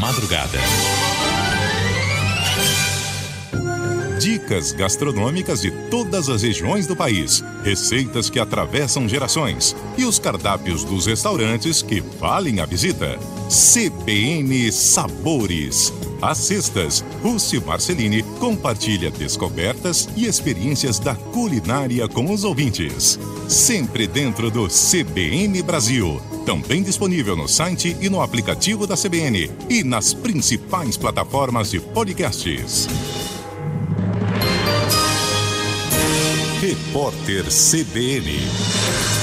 madrugada. Dicas gastronômicas de todas as regiões do país, receitas que atravessam gerações e os cardápios dos restaurantes que valem a visita. CBN Sabores. Às sextas, Rússi Marcelini compartilha descobertas e experiências da culinária com os ouvintes. Sempre dentro do CBN Brasil. Também disponível no site e no aplicativo da CBN e nas principais plataformas de podcasts. Repórter CBN.